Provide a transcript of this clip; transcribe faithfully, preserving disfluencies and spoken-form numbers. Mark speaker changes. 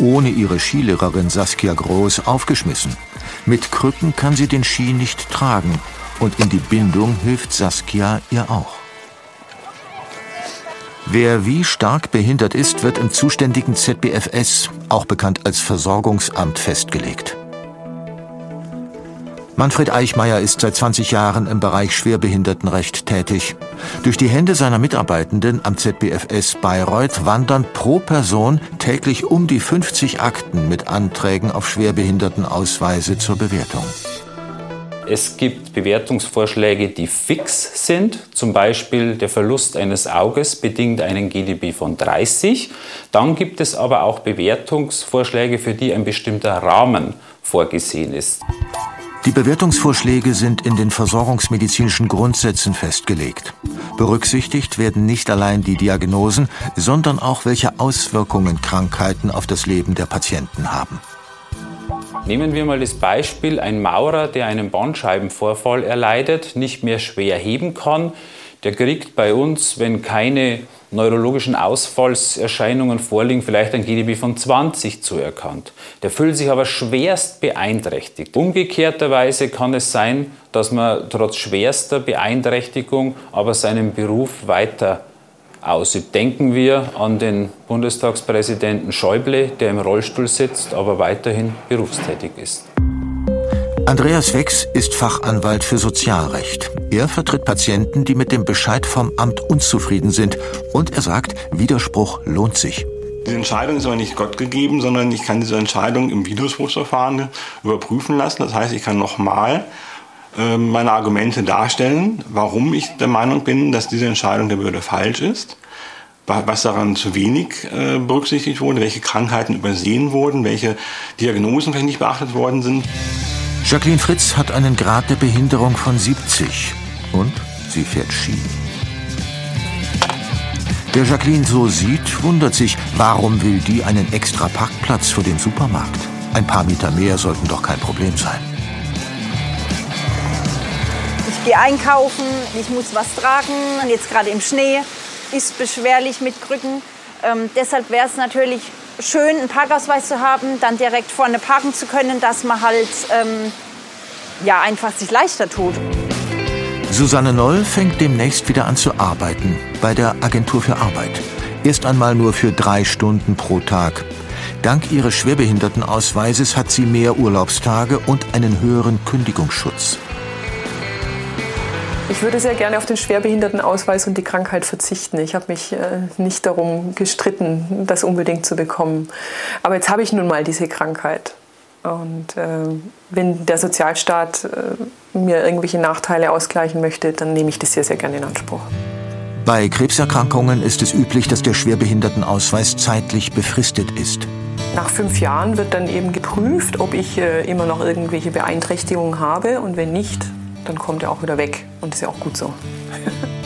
Speaker 1: ohne ihre Skilehrerin Saskia Groß aufgeschmissen. Mit Krücken kann sie den Ski nicht tragen und in die Bindung hilft Saskia ihr auch. Wer wie stark behindert ist, wird im zuständigen Z B F S, auch bekannt als Versorgungsamt, festgelegt. Manfred Eichmeier ist seit zwanzig Jahren im Bereich Schwerbehindertenrecht tätig. Durch die Hände seiner Mitarbeitenden am Z B F S Bayreuth wandern pro Person täglich um die fünfzig Akten mit Anträgen auf Schwerbehindertenausweise zur Bewertung.
Speaker 2: Es gibt Bewertungsvorschläge, die fix sind, zum Beispiel der Verlust eines Auges bedingt einen G D B von dreißig. Dann gibt es aber auch Bewertungsvorschläge, für die ein bestimmter Rahmen vorgesehen ist.
Speaker 1: Die Bewertungsvorschläge sind in den versorgungsmedizinischen Grundsätzen festgelegt. Berücksichtigt werden nicht allein die Diagnosen, sondern auch welche Auswirkungen Krankheiten auf das Leben der Patienten haben.
Speaker 2: Nehmen wir mal das Beispiel, ein Maurer, der einen Bandscheibenvorfall erleidet, nicht mehr schwer heben kann, der kriegt bei uns, wenn keine neurologischen Ausfallserscheinungen vorliegen, vielleicht ein G D B von zwanzig zuerkannt. Der fühlt sich aber schwerst beeinträchtigt. Umgekehrterweise kann es sein, dass man trotz schwerster Beeinträchtigung aber seinen Beruf weiter ausübt. Denken wir an den Bundestagspräsidenten Schäuble, der im Rollstuhl sitzt, aber weiterhin berufstätig ist.
Speaker 1: Andreas Wex ist Fachanwalt für Sozialrecht. Er vertritt Patienten, die mit dem Bescheid vom Amt unzufrieden sind. Und er sagt, Widerspruch lohnt sich.
Speaker 3: Die Entscheidung ist aber nicht Gott gegeben, sondern ich kann diese Entscheidung im Widerspruchsverfahren überprüfen lassen. Das heißt, ich kann nochmal äh, meine Argumente darstellen, warum ich der Meinung bin, dass diese Entscheidung der Behörde falsch ist. Was daran zu wenig äh, berücksichtigt wurde, welche Krankheiten übersehen wurden, welche Diagnosen vielleicht nicht beachtet worden sind.
Speaker 1: Jacqueline Fritz hat einen Grad der Behinderung von siebzig und sie fährt Ski. Wer Jacqueline so sieht, wundert sich, warum will die einen extra Parkplatz vor dem Supermarkt? Ein paar Meter mehr sollten doch kein Problem sein.
Speaker 4: Ich gehe einkaufen, ich muss was tragen, jetzt gerade im Schnee, ist beschwerlich mit Krücken. Ähm, deshalb wäre es natürlich schön, einen Parkausweis zu haben, dann direkt vorne parken zu können, dass man halt ähm, ja, einfach sich leichter tut.
Speaker 1: Susanne Noll fängt demnächst wieder an zu arbeiten bei der Agentur für Arbeit. Erst einmal nur für drei Stunden pro Tag. Dank ihres Schwerbehindertenausweises hat sie mehr Urlaubstage und einen höheren Kündigungsschutz.
Speaker 5: Ich würde sehr gerne auf den Schwerbehindertenausweis und die Krankheit verzichten. Ich habe mich äh, nicht darum gestritten, das unbedingt zu bekommen. Aber jetzt habe ich nun mal diese Krankheit. Und äh, wenn der Sozialstaat äh, mir irgendwelche Nachteile ausgleichen möchte, dann nehme ich das sehr, sehr gerne in Anspruch.
Speaker 1: Bei Krebserkrankungen ist es üblich, dass der Schwerbehindertenausweis zeitlich befristet ist.
Speaker 5: Nach fünf Jahren wird dann eben geprüft, ob ich äh, immer noch irgendwelche Beeinträchtigungen habe. Und wenn nicht, dann kommt er auch wieder weg. Und das ist ja auch gut so.